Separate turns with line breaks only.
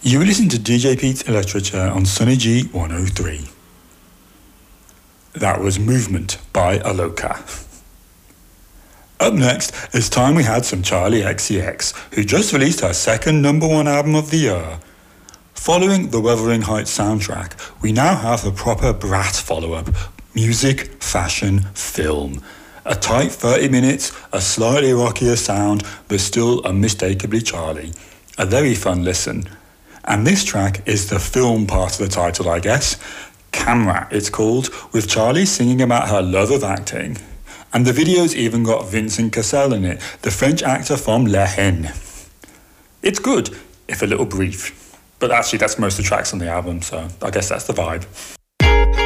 You were listening to DJ Pete's Literature on Sunny G 103. That was Movement by Aloka. Up next, it's time we had some Charli XCX, who just released her second #1 album of the year. Following the Wuthering Heights soundtrack, we now have the proper Brat follow-up, Music, Fashion, Film. A tight 30 minutes, a slightly rockier sound, but still unmistakably Charli. A very fun listen. And this track is the film part of the title, I guess. Camera, it's called, with Charli singing about her love of acting. And the video's even got Vincent Cassel in it, the French actor from La Haine. It's good, if a little brief. But actually, that's most of the tracks on the album, so I guess that's the vibe.